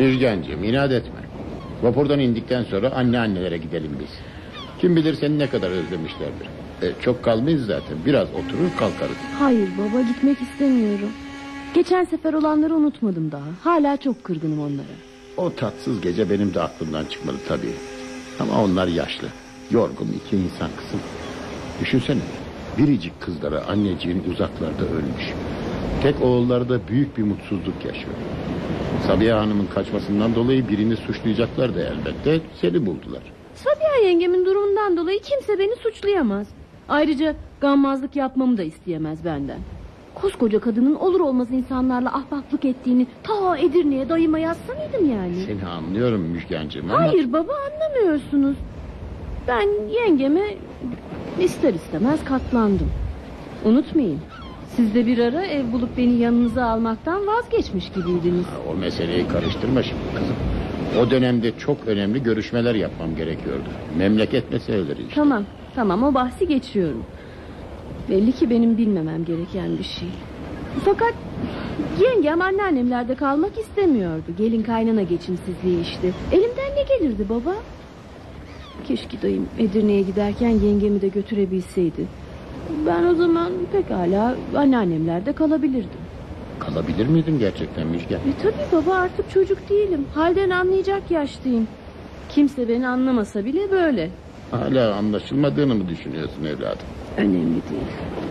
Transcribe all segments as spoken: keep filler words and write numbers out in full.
Müjgancığım, inat etme. Vapurdan indikten sonra anneannelere gidelim biz. Kim bilir seni ne kadar özlemişlerdir. E, çok kalmayız zaten. Biraz oturur kalkarız. Hayır baba, gitmek istemiyorum. Geçen sefer olanları unutmadım daha. Hala çok kırgınım onlara. O tatsız gece benim de aklımdan çıkmadı tabii. Ama onlar yaşlı, yorgun iki insan kızım. Düşünsene, biricik kızları anneciğin uzaklarda ölmüş. Tek oğulları da büyük bir mutsuzluk yaşıyor. Sabiha Hanım'ın kaçmasından dolayı birini suçlayacaklar da elbette, seni buldular. Sabiha yengemin durumundan dolayı kimse beni suçlayamaz. Ayrıca gammazlık yapmamı da isteyemez benden. Koskoca kadının olur olmaz insanlarla ahbaplık ettiğini ta Edirne'ye dayıma yazsa mıydım yani? Seni anlıyorum Müjgancığım ama... Hayır baba, anlamıyorsunuz. Ben yengeme ister istemez katlandım. Unutmayın, siz de bir ara ev bulup beni yanınıza almaktan vazgeçmiş gibiydiniz. O meseleyi karıştırma şimdi kızım. O dönemde çok önemli görüşmeler yapmam gerekiyordu. Memleket meseleleri işte. Tamam tamam, o bahsi geçiyorum. Belli ki benim bilmemem gereken bir şey. Fakat yengem anneannemlerde kalmak istemiyordu. Gelin kaynana geçimsizliği işte. Elimden ne gelirdi baba? Keşke dayım Edirne'ye giderken yengemi de götürebilseydi. Ben o zaman pekala anneannemlerde kalabilirdim. Kalabilir miydin gerçekten Müjgan? E tabii baba, artık çocuk değilim. Halden anlayacak yaştayım. Kimse beni anlamasa bile böyle. Hala anlaşılmadığını mı düşünüyorsun evladım? Önemli değil.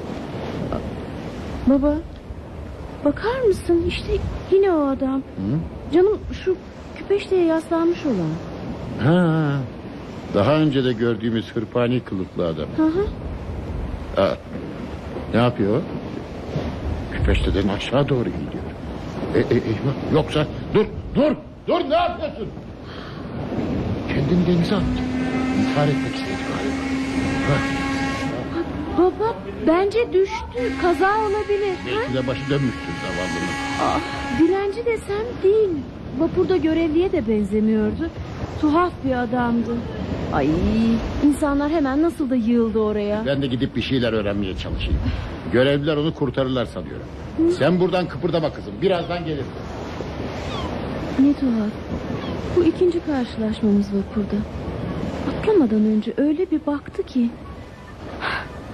Baba, bakar mısın işte yine o adam. Hı? Canım, şu küpeşteye yaslanmış olan. Ha, daha önce de gördüğümüz hırpani kılıklı adam. Hı hı. Ha, ne yapıyor? Küpeşteden aşağı doğru gidiyor. E, e, e, yoksa dur dur dur, ne yapıyorsun? Kendini denize attı. İntihar etmek istedi galiba. Ha. Baba, bence düştü. Kaza olabilir. Belki de başı dönmüştür zavallının. Ah, dilenci desem değil. Vapurda görevliye de benzemiyordu. Tuhaf bir adamdı. Ay, insanlar hemen nasıl da yığıldı oraya. Ben de gidip bir şeyler öğrenmeye çalışayım. Görevliler onu kurtarırlar sanıyorum. Hı? Sen buradan kıpırdama kızım. Birazdan gelir. Ne tuhaf. Bu ikinci karşılaşmamız vapurda. Atlamadan önce öyle bir baktı ki.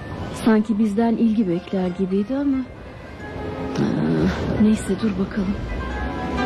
Sanki bizden ilgi bekler gibiydi ama. Ah, neyse, dur bakalım.